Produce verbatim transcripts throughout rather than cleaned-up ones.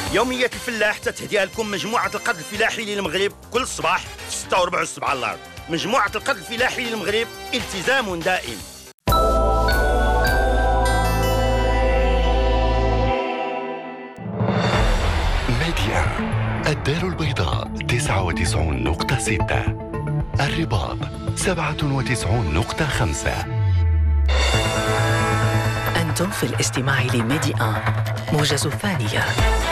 يوميات الفلاح تتهديها لكم مجموعة القرض الفلاحي للمغرب كل صباح في ستة وربع الصبح على الأرض. مجموعة القرض الفلاحي للمغرب، التزام دائم. ميديا الدار البيضاء تسعة وتسعين نقطة ستة، الرباط سبعة وتسعين نقطة خمسة. أنتم في الاستماع لميديا موجز الثانية.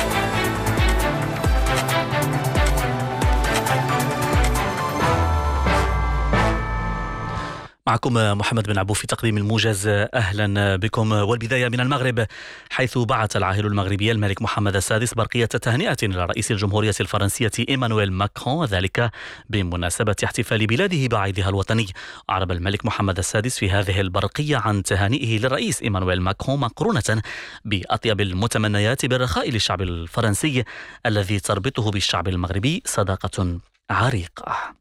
معكم محمد بن عبو في تقديم الموجز. أهلا بكم. والبداية من المغرب، حيث بعث العاهل المغربي الملك محمد السادس برقية تهنئة إلى رئيس الجمهورية الفرنسية إيمانويل ماكرون، ذلك بمناسبة احتفال بلاده بعيدها الوطني. أعرب الملك محمد السادس في هذه البرقية عن تهانئه للرئيس إيمانويل ماكرون مقرونة بأطيب المتمنيات بالرخاء للشعب الفرنسي الذي تربطه بالشعب المغربي صداقة عريقة.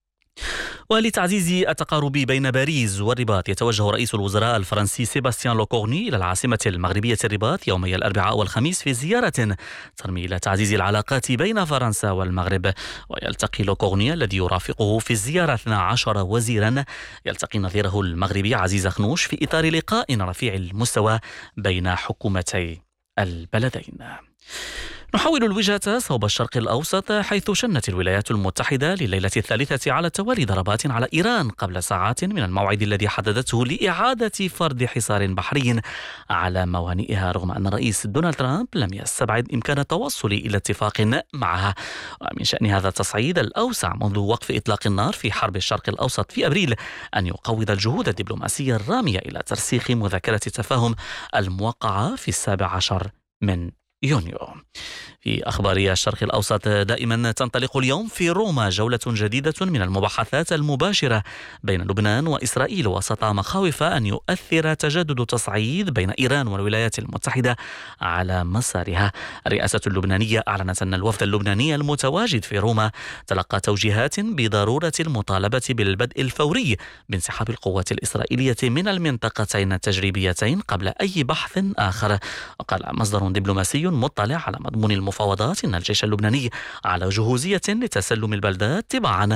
ولتعزيز التقارب بين باريس والرباط، يتوجه رئيس الوزراء الفرنسي سيباستيان لوكورني إلى العاصمة المغربية الرباط يومي الأربعاء والخميس في زيارة ترمي إلى تعزيز العلاقات بين فرنسا والمغرب. ويلتقي لوكورني الذي يرافقه في الزيارة اثني عشر وزيرا، يلتقي نظيره المغربي عزيز خنوش في إطار لقاء رفيع المستوى بين حكومتي البلدين. نحول الوجهة صوب الشرق الأوسط، حيث شنت الولايات المتحدة لليلة الثالثة على التوالي ضربات على إيران قبل ساعات من الموعد الذي حددته لإعادة فرض حصار بحري على موانئها، رغم أن الرئيس دونالد ترامب لم يستبعد إمكان التوصل إلى اتفاق معها. ومن شأن هذا التصعيد الأوسع منذ وقف إطلاق النار في حرب الشرق الأوسط في أبريل أن يقوض الجهود الدبلوماسية الرامية إلى ترسيخ مذكرة التفاهم الموقعة في السابع عشر من يونيو. في أخبار الشرق الأوسط، دائما تنطلق اليوم في روما جولة جديدة من المباحثات المباشرة بين لبنان وإسرائيل، وسط مخاوف أن يؤثر تجدد التصعيد بين إيران والولايات المتحدة على مسارها. الرئاسة اللبنانية أعلنت أن الوفد اللبناني المتواجد في روما تلقى توجيهات بضرورة المطالبة بالبدء الفوري بانسحاب القوات الإسرائيلية من المنطقتين التجريبيتين قبل أي بحث آخر. وقال مصدر دبلوماسي مطلع على مضمون المفاوضات إن الجيش اللبناني على جهوزية لتسلم البلدات تبعا